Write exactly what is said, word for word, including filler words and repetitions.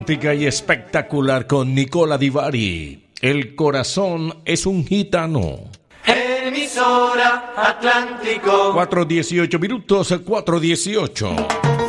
Y espectacular con Nicola Di Bari. El corazón es un gitano. Emisora Atlántico. cuatro dieciocho minutos, cuatro dieciocho.